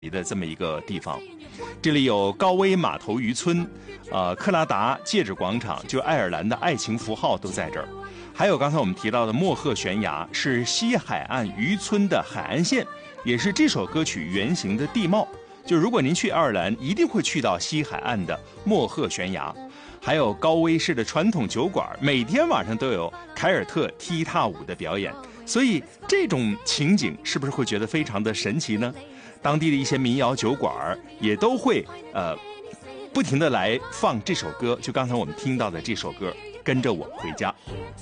的这么一个地方。这里有高威码头渔村，克拉达戒指广场，就爱尔兰的爱情符号都在这儿。还有刚才我们提到的莫赫悬崖，是西海岸渔村的海岸线，也是这首歌曲原型的地貌。就如果您去爱尔兰，一定会去到西海岸的莫赫悬崖。还有高威市的传统酒馆，每天晚上都有凯尔特踢踏舞的表演，所以这种情景是不是会觉得非常的神奇呢？当地的一些民谣酒馆也都会不停的来放这首歌，就刚才我们听到的这首歌，跟着我回家。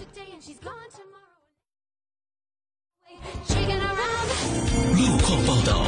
路况报道。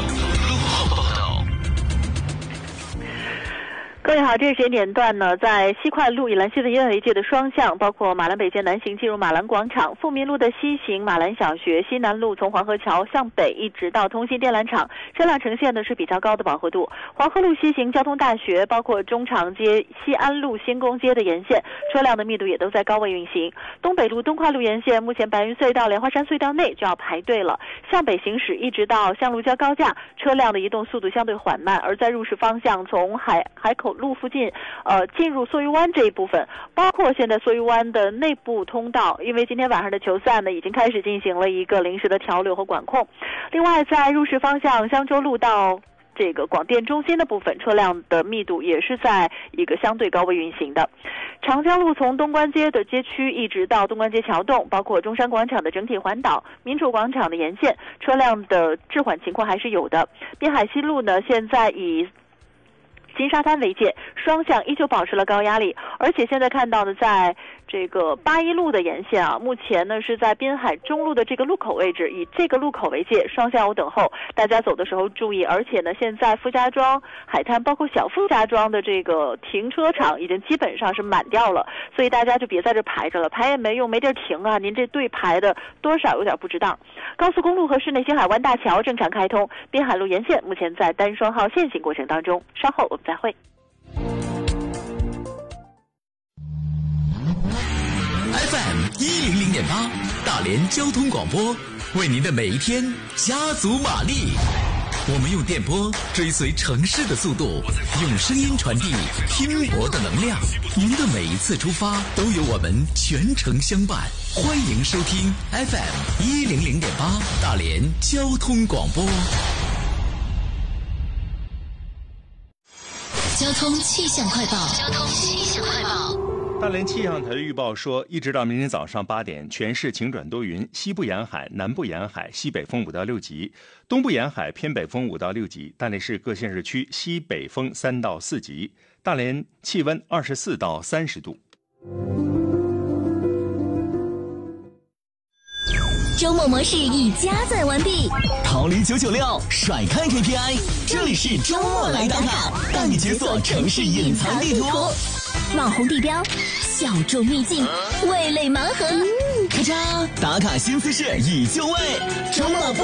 各位好，这个时间点段呢，在西快路以兰西的因为界的双向，包括马兰北街南行进入马兰广场、富民路的西行马兰小学、西南路从黄河桥向北一直到通信电缆厂，车辆呈现的是比较高的饱和度。黄河路西行交通大学，包括中长街、西安路、新宫街的沿线，车辆的密度也都在高位运行。东北路东快路沿线，目前白云隧道、莲花山隧道内就要排队了。向北行驶一直到向路交高架，车辆的移动速度相对缓慢。而在入市方向，从海口路附近进入梭鱼湾这一部分，包括现在梭鱼湾的内部通道，因为今天晚上的球赛呢，已经开始进行了一个临时的调流和管控。另外在入市方向，香洲路到这个广电中心的部分，车辆的密度也是在一个相对高位运行的。长江路从东关街的街区一直到东关街桥洞，包括中山广场的整体环岛、民主广场的沿线，车辆的滞缓情况还是有的。滨海西路呢，现在以金沙滩为界，双向依旧保持了高压力，而且现在看到的，在这个八一路的沿线啊，目前呢是在滨海中路的这个路口位置，以这个路口为界，双向有等候，大家走的时候注意。而且呢，现在傅家庄海滩包括小傅家庄的这个停车场已经基本上是满掉了，所以大家就别在这排着了，排也没用，没地儿停啊，您这队排的多少有点不值当。高速公路和市内新海湾大桥正常开通，滨海路沿线目前在单双号限行过程当中，稍后我们再会。 FM 100.8大连交通广播，为您的每一天加足马力。我们用电波追随城市的速度，用声音传递拼搏的能量。您的每一次出发都有我们全程相伴。欢迎收听 FM 100.8大连交通广播。 交通气象快报。 大连气象台的预报说，一直到明天早上8点，全市晴转多云，西部沿海、南部沿海西北风5到6级，东部沿海偏北风5到6级。大连市各县市区西北风3到4级。大连气温24到30度。 周末模式已加载完毕， 逃离996，甩开 KPI， 这里是周末来打卡，带你解锁城市隐藏地图。 网红地标，小众秘境，味蕾盲盒， 咔嚓，打卡新姿势已就位，周末